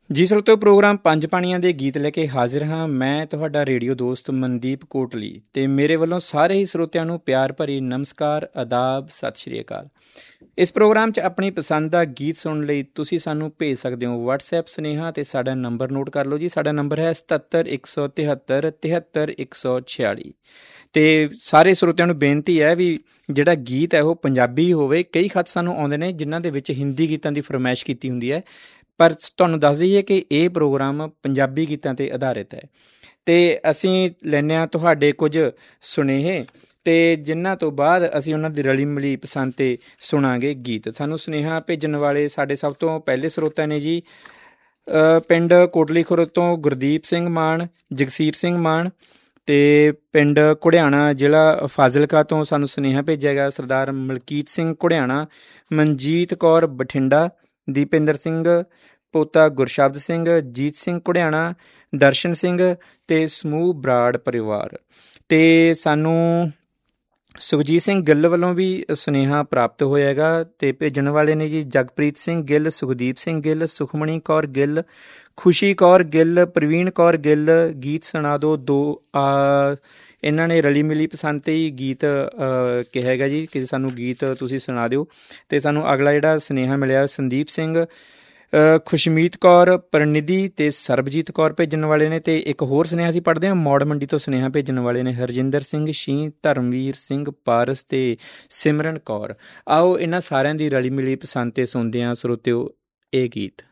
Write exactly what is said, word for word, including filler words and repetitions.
ਜੀ ਸਰੋਤਿਓ, ਪ੍ਰੋਗਰਾਮ ਪੰਜ ਪਾਣੀਆਂ ਦੇ ਗੀਤ ਲੈ ਕੇ ਹਾਜ਼ਰ ਹਾਂ। ਮੈਂ ਤੁਹਾਡਾ ਰੇਡੀਓ ਦੋਸਤ ਮਨਦੀਪ ਕੋਟਲੀ ਅਤੇ ਮੇਰੇ ਵੱਲੋਂ ਸਾਰੇ ਹੀ ਸਰੋਤਿਆਂ ਨੂੰ ਪਿਆਰ ਭਰੀ ਨਮਸਕਾਰ, ਆਦਾਬ, ਸਤਿ ਸ਼੍ਰੀ ਅਕਾਲ। ਇਸ ਪ੍ਰੋਗਰਾਮ 'ਚ ਆਪਣੀ ਪਸੰਦ ਦਾ ਗੀਤ ਸੁਣਨ ਲਈ ਤੁਸੀਂ ਸਾਨੂੰ ਭੇਜ ਸਕਦੇ ਹੋ ਵਟਸਐਪ ਸੁਨੇਹਾ, ਅਤੇ ਸਾਡਾ ਨੰਬਰ ਨੋਟ ਕਰ ਲਓ ਜੀ। ਸਾਡਾ ਨੰਬਰ ਹੈ ਸਤੱਤਰ ਇੱਕ ਸੌ ਤਿਹੱਤਰ ਤਿਹੱਤਰ ਇੱਕ ਸੌ ਛਿਆਲੀ। ਅਤੇ ਸਾਰੇ ਸਰੋਤਿਆਂ ਨੂੰ ਬੇਨਤੀ ਹੈ ਵੀ ਜਿਹੜਾ ਗੀਤ ਹੈ ਉਹ ਪੰਜਾਬੀ ਹੋਵੇ। ਕਈ ਖਤ ਸਾਨੂੰ ਆਉਂਦੇ ਨੇ ਜਿਨ੍ਹਾਂ ਦੇ ਵਿੱਚ ਹਿੰਦੀ ਗੀਤਾਂ ਦੀ ਫਰਮਾਇਸ਼ ਕੀਤੀ ਹੁੰਦੀ ਹੈ, ਪਰ ਤੁਹਾਨੂੰ ਦੱਸ ਦਈਏ ਕਿ ਇਹ ਪ੍ਰੋਗਰਾਮ ਪੰਜਾਬੀ ਗੀਤਾਂ 'ਤੇ ਆਧਾਰਿਤ ਹੈ। ਅਤੇ ਅਸੀਂ ਲੈਂਦੇ ਹਾਂ ਤੁਹਾਡੇ ਕੁਝ ਸੁਨੇਹੇ, ਅਤੇ ਜਿਨ੍ਹਾਂ ਤੋਂ ਬਾਅਦ ਅਸੀਂ ਉਹਨਾਂ ਦੀ ਰਲੀ ਮਿਲੀ ਪਸੰਦ 'ਤੇ ਸੁਣਾਂਗੇ ਗੀਤ। ਸਾਨੂੰ ਸੁਨੇਹਾ ਭੇਜਣ ਵਾਲੇ ਸਾਡੇ ਸਭ ਤੋਂ ਪਹਿਲੇ ਸਰੋਤਾ ਨੇ ਜੀ ਪਿੰਡ ਕੋਟਲੀ ਖੁਰਦ ਤੋਂ ਗੁਰਦੀਪ ਸਿੰਘ ਮਾਨ, ਜਗਸੀਰ ਸਿੰਘ ਮਾਨ, ਅਤੇ ਪਿੰਡ ਘੁੜਿਆਣਾ ਜ਼ਿਲ੍ਹਾ ਫਾਜ਼ਿਲਕਾ ਤੋਂ ਸਾਨੂੰ ਸੁਨੇਹਾ ਭੇਜਿਆ ਗਿਆ ਸਰਦਾਰ ਮਲਕੀਤ ਸਿੰਘ ਘੁੜਿਆਣਾ, ਮਨਜੀਤ ਕੌਰ ਬਠਿੰਡਾ, ਦੀਪਿੰਦਰ ਸਿੰਘ ਪੋਤਾ ਗੁਰਸ਼ਬਦ ਸਿੰਘ, ਜੀਤ ਸਿੰਘ ਘੁੜਿਆਣਾ, ਦਰਸ਼ਨ ਸਿੰਘ ਅਤੇ ਸਮੂਹ ਬਰਾੜ ਪਰਿਵਾਰ। ਅਤੇ ਸਾਨੂੰ ਸੁਖਜੀਤ ਸਿੰਘ ਗਿੱਲ ਵੱਲੋਂ ਵੀ ਸੁਨੇਹਾ ਪ੍ਰਾਪਤ ਹੋਇਆ ਹੈਗਾ, ਅਤੇ ਭੇਜਣ ਵਾਲੇ ਨੇ ਜੀ ਜਗਪ੍ਰੀਤ ਸਿੰਘ ਗਿੱਲ, ਸੁਖਦੀਪ ਸਿੰਘ ਗਿੱਲ, ਸੁਖਮਣੀ ਕੌਰ ਗਿੱਲ, ਖੁਸ਼ੀ ਕੌਰ ਗਿੱਲ, ਪ੍ਰਵੀਨ ਕੌਰ ਗਿੱਲ। ਗੀਤ ਸੁਣਾ ਦਿਓ ਦੋ। ਇਹਨਾਂ ਨੇ ਰਲੀ ਮਿਲੀ ਪਸੰਦ 'ਤੇ ਹੀ ਗੀਤ ਕਿਹਾ ਹੈਗਾ ਜੀ ਕਿ ਸਾਨੂੰ ਗੀਤ ਤੁਸੀਂ ਸੁਣਾ ਦਿਓ। ਅਤੇ ਸਾਨੂੰ ਅਗਲਾ ਜਿਹੜਾ ਸੁਨੇਹਾ ਮਿਲਿਆ ਸੰਦੀਪ ਸਿੰਘ, ਖੁਸ਼ਮੀਤ ਕੌਰ, ਪ੍ਰਨਿਧੀ ਅਤੇ ਸਰਬਜੀਤ ਕੌਰ ਭੇਜਣ ਵਾਲੇ ਨੇ। ਅਤੇ ਇੱਕ ਹੋਰ ਸੁਨੇਹਾ ਅਸੀਂ ਪੜ੍ਹਦੇ ਹਾਂ, ਮੌੜ ਮੰਡੀ ਤੋਂ ਸੁਨੇਹਾ ਭੇਜਣ ਵਾਲੇ ਨੇ ਹਰਜਿੰਦਰ ਸਿੰਘ ਸ਼ੀਂਹ, ਧਰਮਵੀਰ ਸਿੰਘ ਪਾਰਸ ਅਤੇ ਸਿਮਰਨ ਕੌਰ। ਆਓ ਇਹਨਾਂ ਸਾਰਿਆਂ ਦੀ ਰਲੀ ਮਿਲੀ ਪਸੰਦ 'ਤੇ ਸੁਣਦੇ ਹਾਂ ਸਰੋਤਿਓ ਇਹ ਗੀਤ।